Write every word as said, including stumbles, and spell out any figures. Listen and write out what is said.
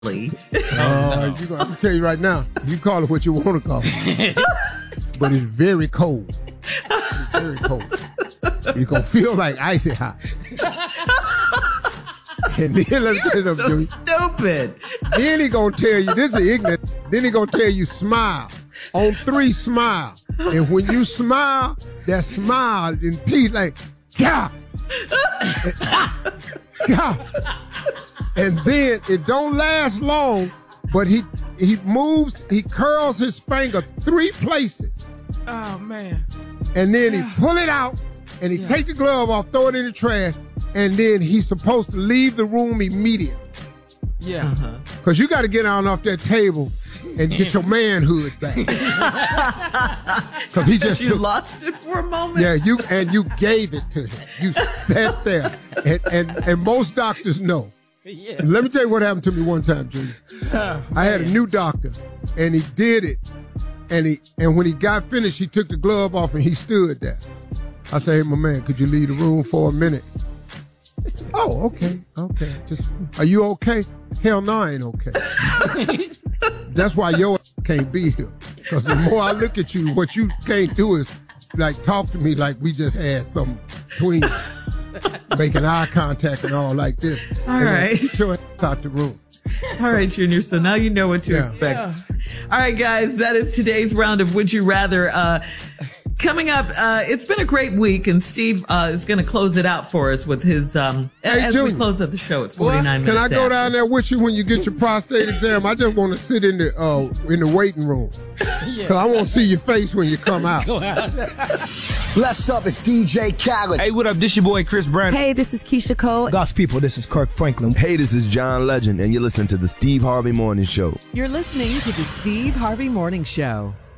Uh, you gonna, I'm tell you right now, you call it what you want to call it, but it's very cold. It's very cold. It's gonna feel like icy hot. And then let me tell you so something. Stupid. Then he gonna tell you this is ignorant. Then he gonna tell you smile on three, smile, and when you smile, that smile and teeth like yeah, yeah. And then it don't last long, but he he moves, he curls his finger three places. Oh, man. And then he pull it out, and he yeah. take the glove off, throw it in the trash, and then he's supposed to leave the room immediately. Yeah. Uh-huh. Because you got to get on off that table and get your manhood back. Because he just you took, lost it for a moment? Yeah, you and you gave it to him. You sat there. And, and, and most doctors know. Yeah. Let me tell you what happened to me one time, Junior. Oh, I had a new doctor, and he did it, and he and when he got finished, he took the glove off and he stood there. I said, "Hey, my man, could you leave the room for a minute?" Oh, okay, okay. Just, are you okay? Hell no, I ain't okay. That's why your can't be here. Because the more I look at you, what you can't do is like talk to me like we just had some between. Making eye contact and all like this. All and right. Get your ass out the room. All right, Junior. So now you know what to yeah. expect. Yeah. All right, guys. That is today's round of Would You Rather. Uh, coming up, uh, it's been a great week, and Steve uh, is going to close it out for us with his, um, hey, as Junior, we close out the show at forty-nine what? minutes. Can I go after. down there with you when you get your prostate exam? I just want to sit in the uh, in the waiting room. Because yeah. I want to see your face when you come out. Bless up, it's D J Khaled. Hey, what up? This your boy Chris Brown. Hey, this is Keisha Cole. God's people, this is Kirk Franklin. Hey, this is John Legend, and you're listening to the Steve Harvey Morning Show. You're listening to the Steve Harvey Morning Show.